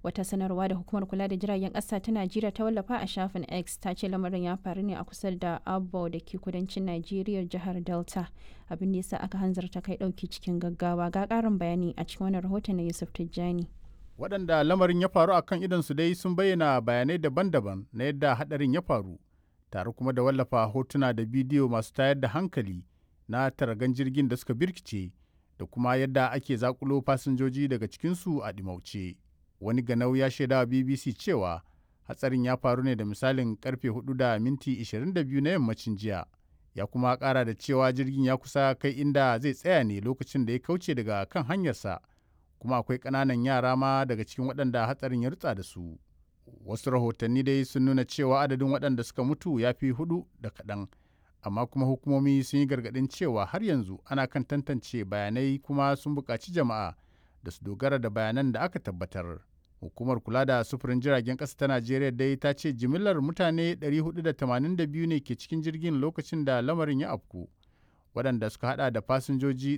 Wata sanarwa da hukumar kula da jiragen ƙasa ta Najeriya ta wallafa a shafin X ta ce lamarin ya faru ne a kusa da Abo da ke kudancin Najeriya jihar Delta. Abin da ya sa aka hanzarta kai ɗauki cikin gaggawa. Ga ƙarin bayani a cikin wannan rahoton na Yusuf Tijjani. Waɗanda lamarin ya faru a kan idonsu dai sun bayyana bayanai daban-daban na yadda haɗarin ya faru, tare kuma da wallafa hotuna da bidiyo masu tayar da hankali na taragan jirgin da suka birkice da kuma yadda ake zakulo fasinjoji daga cikinsu a ɗimauce. Wani ganau ya shaidawa BBC cewa hatsarin ya faru ne da misalin karfe 4:22 na yammacin jiya. Ya kuma ƙara da cewa jirgin ya kusa kai inda zai tsaya ne lokacin da ya kauce daga kan hanyarsa, kuma akwai ƙananan yara ma daga cikin waɗanda hatsarin ya rutsa da su. Wasu rahotanni dai sun nuna cewa adadin waɗanda suka mutu ya fi 4 da kaɗan, amma kuma hukumomi sun yi gargaɗin cewa har yanzu ana kan tantance bayanai kuma sun buƙaci jama'a da su dogara da bayanan da aka tabbatar. Hukumar kula da sufurin jiragen ƙasa ta Najeriya dai ta ce jimillar mutane 482 ne ke cikin jirgin lokacin da lamarin ya afku, waɗanda suka hada da fasinjoji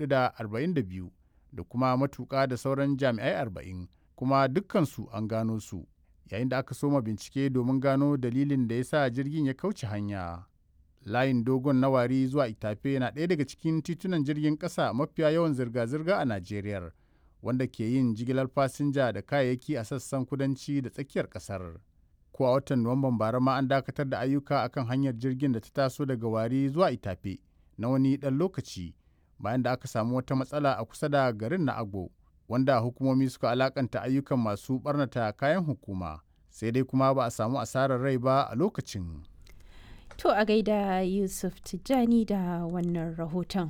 442 da kuma matuƙa da sauran jami'ai 40, kuma dukkansu an gano su, yayin da aka soma bincike domin gano dalilin da ya sa jirgin ya kauce hanya. Layin dogon na Wari zuwa Itafe na ɗaya daga cikin titunan jirgin ƙasa mafiya yawan zirga-zirga a Najeriya, wanda ke yin jigilar fasinja da kayayyaki a sassan kudanci da tsakiyar ƙasar. Ko a watan Nuwamban bara ma an dakatar da ayyuka akan hanyar jirgin da ta taso daga Wari zuwa Itafe na wani ɗan lokaci, bayan da aka samu wata matsala a kusa da garin na Agbo, wanda hukumomi suka alakanta ayyukan masu ɓarnata kayan hukuma. Sai dai kuma ba a samu asarar rai ba a lokacin. To a gaida Yusuf Tijjani da wannan rahoton.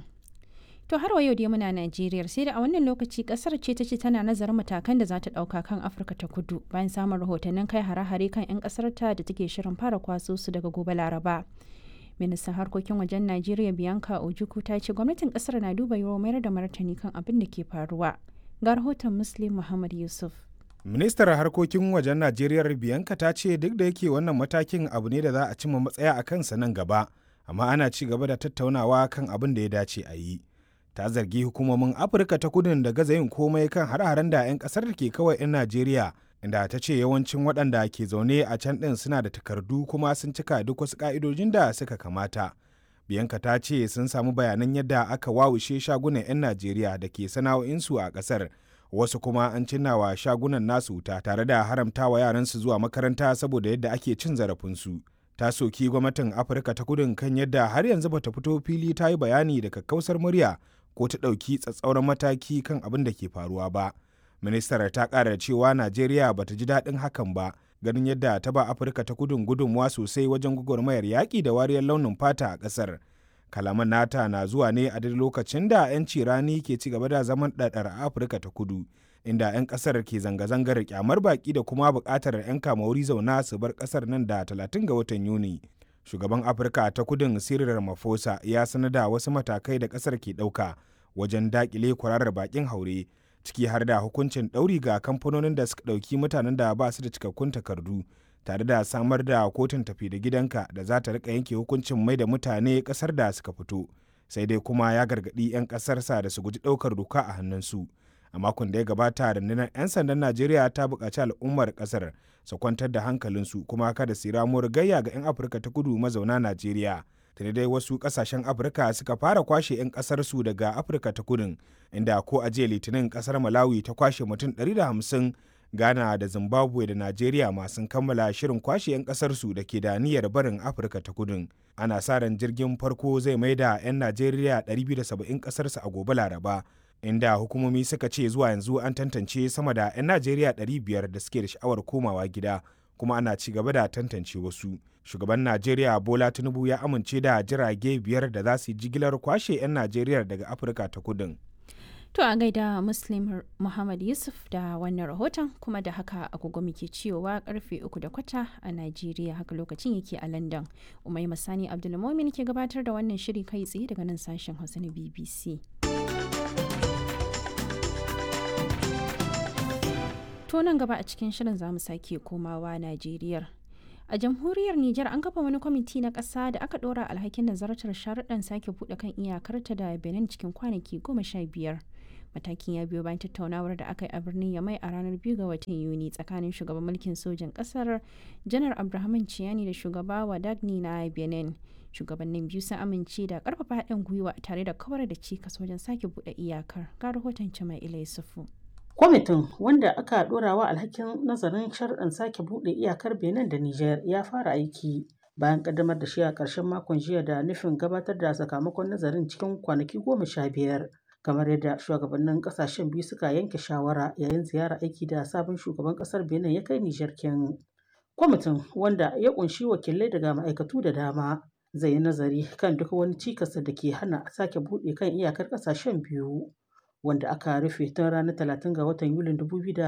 To har wa yau dai muna Najeriya, sai da a wannan lokaci kasar ce ta ce tana nazarin matakan da za ta ɗauka kan Afirka ta Kudu bayan samun rahotannin kai hare-hare kan 'yan ƙasar ta da take shirin fara kwaso su daga gobe Laraba. Ministan harkokin wajen Najeriya Bianca Ojukwu ta ce gwamnatin ƙasar na duba yiwuwar mayar da martani kan abin da ke faruwa. Ga rahoton Muslim Muhammad Yusuf. Ministar harkokin wajen Najeriya Bianca ta ce duk da yake wannan matakin abu ne da za a cimma matsaya a kansa nan gaba, amma ana ci gaba da tattaunawa kan abin da ya dace a yi. Ta zargi hukumomin Afirka ta Kudu da gaza yin komai kan hare-haren da 'yan kasar da ke kawai 'yan Najeriya, inda ta ce yawancin waɗanda ke zaune a can ɗin suna da takardu kuma sun cika duk wasu ƙa'idojin da suka kamata. Bianca ta ce sun samu bayanan yadda aka wawushe shagunan 'yan Najeriya da ke sana'o'insu a ƙasar. Wasu kuma an cinnawa shagunan nasu wuta tare da haramtawa yaransu zuwa makaranta saboda yadda ake cin zarafinsu. Ta soki gwamnatin Afirka ta Kudu kan yadda har yanzu bata fito fili ta yi bayani da kakkausar murya ko ta ɗauki tsatsauran mataki kan abin da ke faruwa ba. Ministar ta ƙara cewa Najeriya bata ji daɗin hakan ba, ganin yadda ta ba Afirka ta Kudu gudunmuwa sosai wajen gwagwarmayar yaƙi da wariyar launin fata a ƙasar. Kalaman nata na zuwa ne a duk lokacin da 'yanci rani ke ci gaba da zaman ɗaɗar a Afirka ta Kudu, inda 'yan ƙasar ke zanga-zangar kyamar baƙi da kuma buƙatar 'yan kamauri zauna su bar ƙasar nan da 30 ga watan Yuni. Shugaban Afirka ta Kudun Cyril Ramaphosa ya sanar da wasu matakai da ƙasar ke ɗauka wajen daƙile kwararar baƙin haure, ciki har da hukuncin ɗauri ga kamfanonin da suka ɗauki mutanen da ba su da cikakkun takardu, tare da samar da kotun tafi da gidanka da za ta rika yanke hukuncin mai da mutane kasar da suka fito. Sai dai kuma ya gargaɗi 'yan ƙasarsa da su guji ɗaukar doka a hannunsu. A makon da ya gabata, rundunar 'yan sandan Najeriya ta buƙaci al'ummar ƙasar su kwantar da hankalinsu kuma kada su ramuwar gayya ga 'yan Afirka ta Kudu mazauna Najeriya. Tuni dai wasu ƙasashen Afirka suka fara kwashe 'yan ƙasarsu daga Afirka ta Kudu, inda ko a jiya Litinin ƙasar Malawi ta kwashe mutum 150, Ghana da Zimbabwe da Najeriya ma sun kammala shirin kwashe 'yan ƙasarsu da ke da niyyar barin Afirka ta Kudu. Ana sa ran jirgin farko zai mai da 'yan Najeriya 270 ƙasarsu a gobe Laraba, inda hukumomi suka ce zuwa yanzu an tantance sama da 'yan Najeriya 500 da suke da sha'awar komawa gida, kuma ana ci gaba da tantance wasu. Shugaban Najeriya Bola Tinubu ya amince da jirage 5 da za su yi jigilar kwashe 'yan Najeriya daga Afirka ta Kudu. To a gaida Muslim Muhammad Yusuf da wannan rahoton, kuma da haka agogo muke cewa karfe 3:15 a Najeriya, haka lokacin yake a London. Umai Masani Abdulmumin ke gabatar da wannan shiri kai tsaye daga nan sashen Hausa na BBC. To nan gaba a cikin shirin za mu sake komawa Najeriya. A jamhuriyar Nijar an kafa wani kwamiti na ƙasa da aka ɗora alhakin nazartar sharuɗan sake buɗe kan iyakarta da Benin cikin kwanaki 15. Matakin ya biyo bayan tattaunawar da aka yi a birnin Yamai a ranar 2 ga watan Yuni tsakanin shugaban mulkin sojan ƙasar Janar Abdurrahman Chiani da shugaba Wadagni na Benin. Shugabannin biyu sun amince da ƙarfafa haɗin gwiwa tare da kawar da cikas wajen sake buɗe iyakar. Ga rahoton Jama'ila Yusufu. Kwamitin, wanda aka ɗorawa alhakin nazarin sharɗin sake buɗe iyakar Benin da Nijar, ya fara aiki bayan ƙaddamar da shi a ƙarshen makon jiya da nufin gabatar da sakamakon nazarin cikin kwanaki 15, kamar yadda shugabannin ƙasashen biyu suka yanke shawara yayin ziyara aiki da sabon shugaban ƙasar Benin ya kai Nijar kin. Kwamitin, wanda ya ƙunshi wakilai daga ma'aikatu da dama, zai yi nazari kan duk wani cikas da ke hana sake buɗe kan iyakar ƙasashen biyu, wanda aka rufe tun ranar 30 ga watan Yulin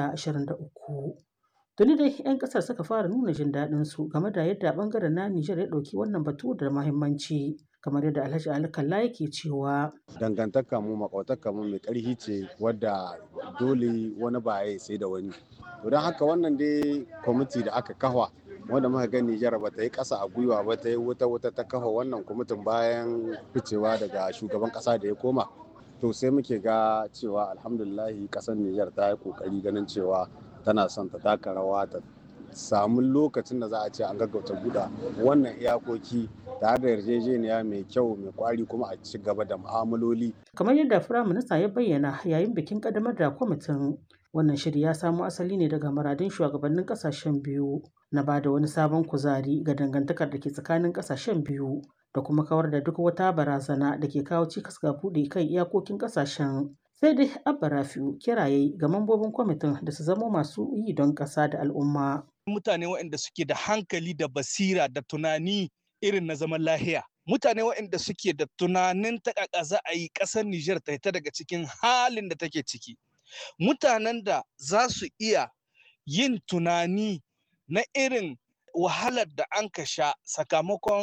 2023. Tuni dai 'yan ƙasar suka fara nuna jin daɗin su game da yadda ɓangaren na Nijar ya ɗauki wannan batu da muhimmanci, kamar yadda Alhaji Ali Kalla yake cewa. Dangantaka mu makwataka mu mai ƙarfi ce wadda dole wani ba ya sai da wani. To don haka wannan dai kwamiti da aka kafa wanda muka ga Nijar ba ta yi ƙasa a gwiwa ba, ta yi wuta ta kafa wannan kwamitin bayan ficewa daga shugaban ƙasa da ya koma. To sai muke ga cewa alhamdulillahi ƙasar Nijar ta yi ƙoƙari ganin cewa tana son ta taka rawa ta samu lokacin da za a ce an gaggauta buɗe wannan iyakoki tare da yarjejeniya mai kyau mai kwari kuma a ci gaba da mu'amaloli. Kamar yadda Firaminista ya bayyana yayin bikin ƙaddamar da kwamitin, wannan shiri ya samo asali ne daga muradun shugabannin ƙasashen biyu na ba da wani sabon kuzari ga dangantakar da ke tsakanin ƙasashen biyu da kuma kawar da duk wata barazana da ke kawo cikas ga buɗe kan iyakokin ƙasashen. Sai dai Abba Rafi'u kiraye ga mambobin kwamitin da su zama masu yi don ƙasa da al'umma. Mutane waɗanda suke da hankali da basira da tunani irin na zaman lahiya. Mutane waɗanda suke da tunanin ta za a yi ƙasar Nijar ta fita daga cikin halin da take ciki. Mutanen da za su iya yin tunani na irin wahalar da an ka sha sakamakon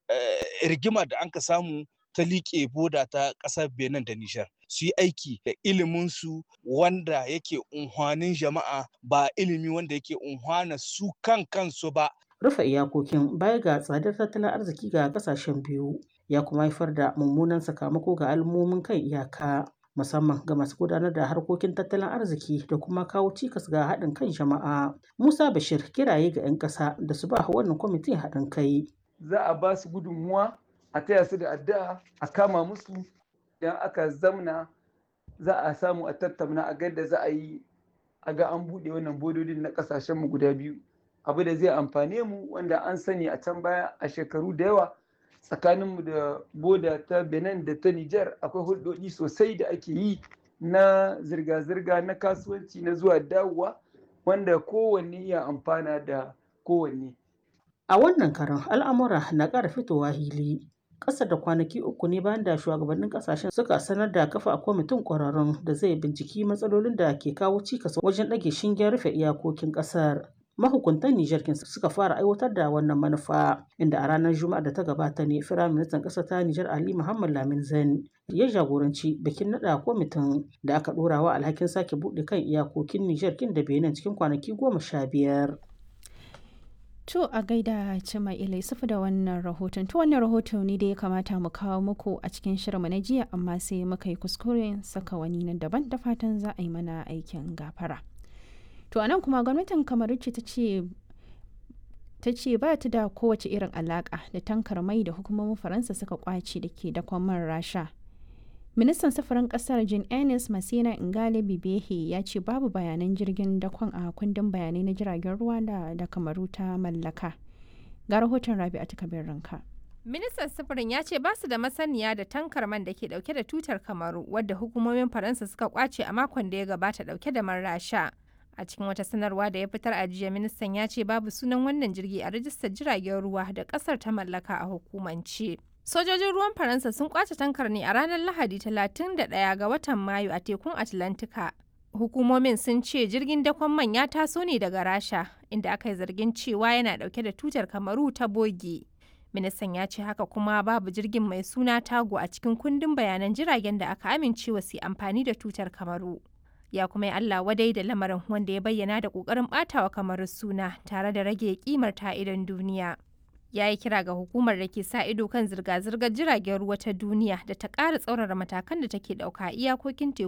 rigima da an ka samu ta liƙe boda ta ƙasar Benin da Nijar. Su yi aiki da iliminsu wanda yake unhwanin jama'a ba ilimi wanda yake unhwana su kansu ba. Rufe iyakokin baya ga tsadar tattalin arziki ga ƙasashen biyu ya kuma haifar da mummunan sakamako ga al'ummomin kan iyaka, musamman ga masu gudanar da harkokin tattalin arziki da kuma kawo cikas ga haɗin kan jama'a. Musa Bashir kiraye ga 'yan ƙasa da su ba wannan kwamitin haɗin kai. Za a ba su gudunmuwa, a taya su da addu'a, a kama musu, idan aka zamna za a samu a tattauna a ga za a yi a ga an buɗe wannan bododin na ƙasashenmu guda biyu. Abu da zai amfane mu wanda an sani a can baya a shekaru da yawa tsakaninmu da boda ta Benin da ta Nijar akwai hulɗoɗi sosai da ake yi na zirga-zirga na kasuwanci na zuwa dawowa wanda kowanne ya amfana da kowanne. A wannan karon al'amura na ƙara fitowa hili. Ƙasa da kwanaki 3 ne bayan da shugabannin ƙasashen suka sanar da kafa kwamitin ƙwararrun da zai binciki matsalolin da ke kawo cikas wajen ɗage shingen rufe iyakokin ƙasar. Mahukuntan Nijar suka fara aiwatar da wannan manufa, inda a ranar Juma'a da ta gabata ne Firaministan ƙasar ta Nijar Ali Muhammad Lamin Zen ya jagoranci bikin naɗa kwamitin da aka ɗorawa alhakin sake buɗe kan iyakokin Nijar kin da Benin cikin kwanaki 15. To a gaida Jama'ila Yusufu da wannan rahoton. To wannan rahoton ne da ya kamata mu kawo muku a cikin shirinmu na jiya, amma sai muka yi kuskuren saka wani nan daban, da fatan za a yi mana aikin gafara. To anan kuma gwamnatin Kamaru ce ta ce ba ta da kowace irin alaƙa da tankar mai da hukumomin Faransa suka kwace da ke dakon man Rasha. Ministan safarin kasar Jean Ernest Masina Ngale Bibehe ya ce babu bayanan jirgin dakon a kundin bayanai na jiragen ruwa da Kamaru ta mallaka. Ga rahoton Rabi'atu Kabir Ranka. Ministan sufurin ya ce ba su da masaniya da tankar man da ke dauke da tutar Kamaru wadda hukumomin Faransa suka kwace a makon da ya gabata dauke da man Rasha. A cikin wata sanarwa da ya fitar a jiya, ministan ya ce babu sunan wannan jirgi a rajistar jiragen ruwa da kasar ta mallaka a hukumance. Sojojin ruwan Faransa sun kwace tankar ne a ranar Lahadi 31 ga watan Mayu a tekun Atlantika. Hukumomin sun ce jirgin dakon man ya taso ne daga Rasha, inda aka yi zargin cewa yana dauke da tutar Kamaru ta boge. Ministan ya ce haka kuma babu jirgin mai suna Tago a cikin kundin bayanan jiragen da aka amincewa su amfani da tutar Kamaru. Ya kuma yi Allah wadai da lamarin, wanda ya bayyana da ƙoƙarin ɓatawa Kamaru suna tare da rage kimar ta idon duniya. Ya yi kira ga hukumar da ke sa ido kan zirga-zirgar jiragen ruwa ta duniya da ta ƙara tsaurara matakan da take ɗauka a iyakokin teku